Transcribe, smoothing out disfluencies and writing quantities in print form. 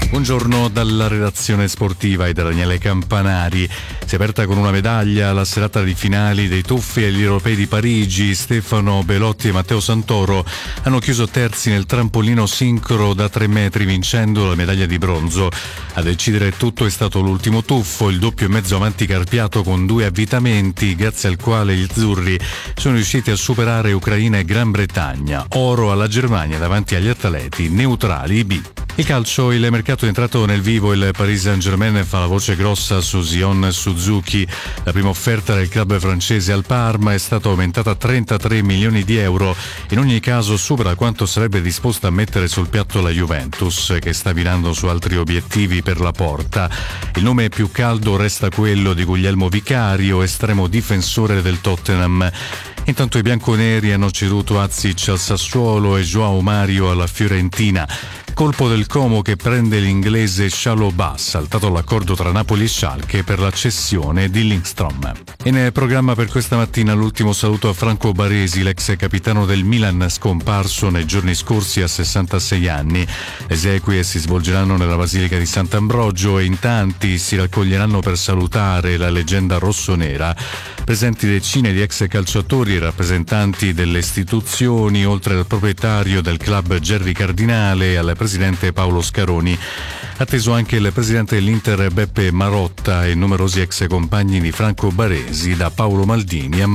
Buongiorno dalla redazione sportiva e da Daniele Campanari. Si è aperta con una medaglia la serata di finali dei tuffi agli europei di Parigi. Stefano Belotti e Matteo Santoro hanno chiuso terzi nel trampolino sincro da 3 metri, vincendo la medaglia di bronzo. A decidere tutto è stato l'ultimo tuffo, il doppio e mezzo avanti carpiato con 2 avvitamenti, grazie al quale gli azzurri sono riusciti a superare Ucraina e Gran Bretagna. Oro alla Germania davanti agli atleti neutrali B. Il calcio, il mercato è entrato nel vivo, il Paris Saint-Germain fa la voce grossa su Zion Suzuki. La prima offerta del club francese al Parma è stata aumentata a 33 milioni di euro. In ogni caso supera quanto sarebbe disposta a mettere sul piatto la Juventus, che sta virando su altri obiettivi per la porta. Il nome più caldo resta quello di Guglielmo Vicario, estremo difensore del Tottenham. Intanto i bianconeri hanno ceduto Azic al Sassuolo e Joao Mario alla Fiorentina. Colpo del Como che prende l'inglese Chalobah, saltato l'accordo tra Napoli e Schalke per la cessione di Lindstrom. In programma per questa mattina l'ultimo saluto a Franco Baresi, l'ex capitano del Milan scomparso nei giorni scorsi a 66 anni. Le esequie si svolgeranno nella Basilica di Sant'Ambrogio e in tanti si raccoglieranno per salutare la leggenda rossonera. Presenti decine di ex calciatori e rappresentanti delle istituzioni, oltre al proprietario del club Gerry Cardinale e al presidente Paolo Scaroni. Atteso anche il presidente dell'Inter Beppe Marotta e numerosi ex compagni di Franco Baresi, da Paolo Maldini a